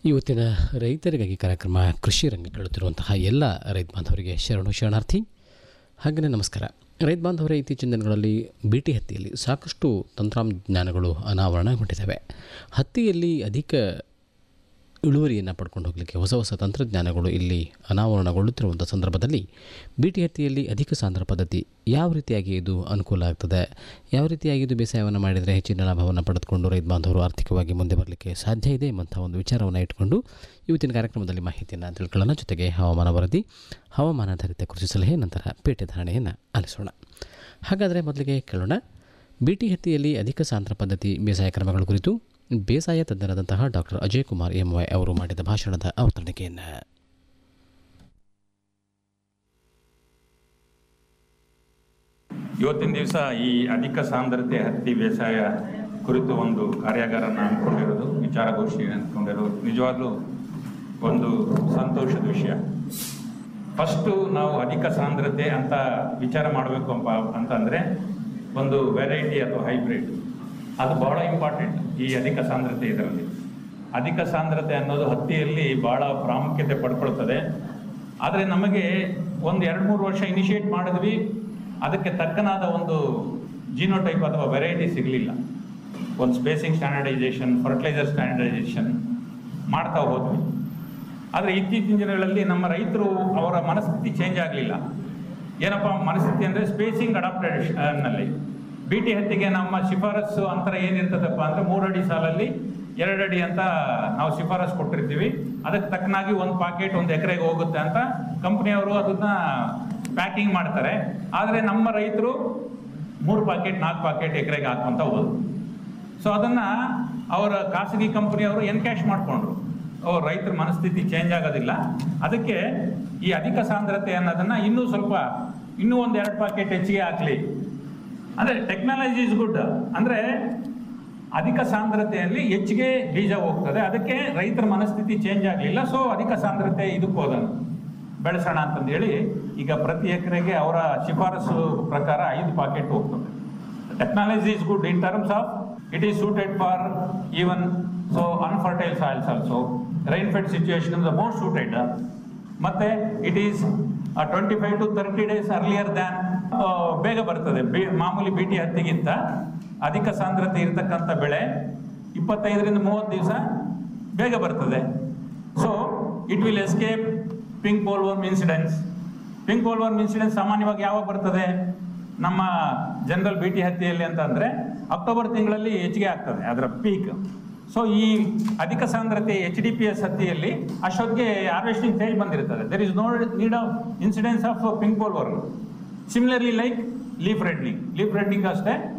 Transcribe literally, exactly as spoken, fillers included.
ಇವತ್ತಿನ ರೈತರಿಗಾಗಿ ಕಾರ್ಯಕ್ರಮ ಕೃಷಿ ರಂಗ ಕೇಳುತ್ತಿರುವಂತಹ ಎಲ್ಲ ರೈತ ಬಾಂಧವರಿಗೆ ಶರಣು ಶರಣಾರ್ಥಿ ಹಾಗೆಯೇ ನಮಸ್ಕಾರ. ರೈತ ಬಾಂಧವರೇ, ಇತ್ತೀಚಿನ ದಿನಗಳಲ್ಲಿ ಬೀಟಿ ಹತ್ತಿಯಲ್ಲಿ ಸಾಕಷ್ಟು ತಂತ್ರಜ್ಞಾನಗಳು ಅನಾವರಣಗೊಂಡಿದ್ದಾವೆ. ಹತ್ತಿಯಲ್ಲಿ ಅಧಿಕ ಇಳುವರಿಯನ್ನು ಪಡ್ಕೊಂಡು ಹೋಗಲಿಕ್ಕೆ ಹೊಸ ಹೊಸ ತಂತ್ರಜ್ಞಾನಗಳು ಇಲ್ಲಿ ಅನಾವರಣಗೊಳ್ಳುತ್ತಿರುವಂಥ ಸಂದರ್ಭದಲ್ಲಿ ಬೀಟಿ ಹತ್ತಿಯಲ್ಲಿ ಅಧಿಕ ಸಾಂದ್ರ ಪದ್ಧತಿ ಯಾವ ರೀತಿಯಾಗಿ ಇದು ಅನುಕೂಲ ಆಗ್ತದೆ, ಯಾವ ರೀತಿಯಾಗಿ ಇದು ಬೇಸಾಯವನ್ನು ಮಾಡಿದರೆ ಹೆಚ್ಚಿನ ಲಾಭವನ್ನು ಪಡೆದುಕೊಂಡು ರೈತ ಬಾಂಧವರು ಆರ್ಥಿಕವಾಗಿ ಮುಂದೆ ಬರಲಿಕ್ಕೆ ಸಾಧ್ಯ ಇದೆ ಎಂಬಂಥ ಒಂದು ವಿಚಾರವನ್ನು ಇಟ್ಟುಕೊಂಡು ಇವತ್ತಿನ ಕಾರ್ಯಕ್ರಮದಲ್ಲಿ ಮಾಹಿತಿಯನ್ನು ತಿಳ್ಕೊಳ್ಳೋಣ. ಜೊತೆಗೆ ಹವಾಮಾನ ವರದಿ, ಹವಾಮಾನಾಧಾರಿತ ಕೃಷಿ ಸಲಹೆ, ನಂತರ ಪೇಟೆ ಧಾರಣೆಯನ್ನು ಆಲಿಸೋಣ. ಹಾಗಾದರೆ ಮೊದಲಿಗೆ ಕೇಳೋಣ ಬೀಟಿ ಹತ್ತಿಯಲ್ಲಿ ಅಧಿಕ ಸಾಂದ್ರ ಪದ್ಧತಿ ಬೇಸಾಯ ಕ್ರಮಗಳ ಕುರಿತು ಬೇಸಾಯ ತಜ್ಞರಾದಂತಹ doctor Ajay Kumar M Y ಅವರು ಮಾಡಿದ ಭಾಷಣದ ಅವತರಣಿಕೆಯನ್ನು. ಇವತ್ತಿನ ದಿವಸ ಈ ಅಧಿಕ ಸಾಂದ್ರತೆ ಹತ್ತಿ ಬೇಸಾಯ ಕುರಿತು ಒಂದು ಕಾರ್ಯಾಗಾರನ ಅಂದ್ಕೊಂಡಿರೋದು, ವಿಚಾರಗೋಷ್ಠಿ ಅಂದ್ಕೊಂಡಿರೋದು ನಿಜವಾಗ್ಲೂ ಒಂದು ಸಂತೋಷದ ವಿಷಯ. ಫಸ್ಟು ನಾವು ಅಧಿಕ ಸಾಂದ್ರತೆ ಅಂತ ವಿಚಾರ ಮಾಡಬೇಕು ಅಂತ ಅಂತಂದರೆ ಒಂದು ವೆರೈಟಿ ಅಥವಾ ಹೈಬ್ರಿಡ್, ಅದು ಬಹಳ ಇಂಪಾರ್ಟೆಂಟ್. ಈ ಅಧಿಕ ಸಾಂದ್ರತೆ ಇದರಲ್ಲಿ ಅಧಿಕ ಸಾಂದ್ರತೆ ಅನ್ನೋದು ಹತ್ತಿಯಲ್ಲಿ ಬಹಳ ಪ್ರಾಮುಖ್ಯತೆ ಪಡ್ಕೊಳ್ತದೆ. ಆದರೆ ನಮಗೆ ಒಂದು ಎರಡು ಮೂರು ವರ್ಷ ಇನಿಷಿಯೇಟ್ ಮಾಡಿದ್ವಿ, ಅದಕ್ಕೆ ತಕ್ಕನಾದ ಒಂದು ಜೀನೋಟೈಪ್ ಅಥವಾ ವೆರೈಟಿ ಸಿಗಲಿಲ್ಲ. ಒಂದು ಸ್ಪೇಸಿಂಗ್ ಸ್ಟ್ಯಾಂಡರ್ಡೈಸೇಷನ್, ಫರ್ಟಿಲೈಸರ್ ಸ್ಟ್ಯಾಂಡರ್ಡೈಸೇಷನ್ ಮಾಡ್ತಾ ಹೋದ್ವಿ. ಆದರೆ ಇತ್ತೀಚಿನ ದಿನಗಳಲ್ಲಿ ನಮ್ಮ ರೈತರು ಅವರ ಮನಸ್ಥಿತಿ ಚೇಂಜ್ ಆಗಲಿಲ್ಲ. ಏನಪ್ಪ ಮನಸ್ಥಿತಿ ಅಂದರೆ ಸ್ಪೇಸಿಂಗ್ ಅಡಾಪ್ಟೇಷನ್ನಲ್ಲಿ ಬೀಟಿ ಹತ್ತಿಗೆ ನಮ್ಮ ಶಿಫಾರಸ್ಸು ಅಂತರ ಏನಿರ್ತದಪ್ಪ ಅಂದರೆ ಮೂರಡಿ ಸಾಲಲ್ಲಿ ಎರಡಡಿ ಅಂತ ನಾವು ಶಿಫಾರಸ್ಸು ಕೊಟ್ಟಿರ್ತೀವಿ. ಅದಕ್ಕೆ ತಕ್ಕನಾಗಿ ಒಂದು ಪಾಕೆಟ್ ಒಂದು ಎಕರೆಗೆ ಹೋಗುತ್ತೆ ಅಂತ ಕಂಪ್ನಿಯವರು ಅದನ್ನ ಪ್ಯಾಕಿಂಗ್ ಮಾಡ್ತಾರೆ. ಆದರೆ ನಮ್ಮ ರೈತರು ಮೂರು ಪಾಕೆಟ್ ನಾಲ್ಕು ಪಾಕೆಟ್ ಎಕರೆಗೆ ಹಾಕುವಂತ ಹೋದ್ರು. ಸೊ ಅದನ್ನು ಅವರ ಖಾಸಗಿ ಕಂಪ್ನಿಯವರು ಎನ್ಕ್ಯಾಶ್ ಮಾಡಿಕೊಂಡ್ರು. ಅವ್ರ ರೈತರ ಮನಸ್ಥಿತಿ ಚೇಂಜ್ ಆಗೋದಿಲ್ಲ. ಅದಕ್ಕೆ ಈ ಅಧಿಕ ಸಾಂದ್ರತೆ ಅನ್ನೋದನ್ನು ಇನ್ನೂ ಸ್ವಲ್ಪ ಇನ್ನೂ ಒಂದು ಎರಡು ಪಾಕೆಟ್ ಹೆಚ್ಚಿಗೆ ಹಾಕಲಿ ಅಂದರೆ ಟೆಕ್ನಾಲಜಿ ಇಸ್ ಗುಡ್. ಅಂದರೆ ಅಧಿಕ ಸಾಂದ್ರತೆಯಲ್ಲಿ ಹೆಚ್ಚಿಗೆ ಬೀಜ ಹೋಗ್ತದೆ, ಅದಕ್ಕೆ ರೈತರ ಮನಸ್ಥಿತಿ ಚೇಂಜ್ ಆಗಲಿಲ್ಲ. ಸೊ ಅಧಿಕ ಸಾಂದ್ರತೆ ಇದಕ್ಕೆ ಹೋದನು ಬೆಳೆಸೋಣ ಅಂತಂದೇಳಿ ಈಗ ಪ್ರತಿ ಎಕರೆಗೆ ಅವರ ಶಿಫಾರಸು ಪ್ರಕಾರ ಐದು ಪಾಕೆಟ್ ಹೋಗ್ತದೆ. Technology is good in terms of it is suited for even so ಅನ್ಫರ್ಟೈಲ್ soils also. Rain Fed situation the most suited. ಮತ್ತೆ it is twenty five to thirty days earlier than, ಬೇಗ ಬರ್ತದೆ. ಬಿ ಮಾಮೂಲಿ Bt ಹತ್ತಿಗಿಂತ ಅಧಿಕ ಸಾಂದ್ರತೆ ಇರತಕ್ಕಂಥ ಬೆಳೆ ಇಪ್ಪತ್ತೈದರಿಂದ ಮೂವತ್ತು ದಿವಸ ಬೇಗ ಬರ್ತದೆ. So it will escape pink bollworm incidence. Pink bollworm incidence ಸಾಮಾನ್ಯವಾಗಿ ಯಾವಾಗ ಬರ್ತದೆ ನಮ್ಮ ಜನರಲ್ ಬೀಟಿ ಹತ್ತಿಯಲ್ಲಿ ಅಂತ ಅಂದರೆ ಅಕ್ಟೋಬರ್ ತಿಂಗಳಲ್ಲಿ ಹೆಚ್ಚಿಗೆ ಆಗ್ತದೆ ಅದರ ಪೀಕ್. ಸೊ ಈ ಅಧಿಕ ಸಾಂದ್ರತೆ ಎಚ್ ಡಿ ಪಿ ಎಸ್ ಹತ್ತಿಯಲ್ಲಿ ಅಷ್ಟೊತ್ತಿಗೆ ಹಾರ್ವೆಸ್ಟಿಂಗ್ ಸ್ಟೇಜ್ ಬಂದಿರ್ತದೆ. There is no need of incidence of pink bollworm. Similarly like leaf reddening. Leaf reddening ಅಷ್ಟೇ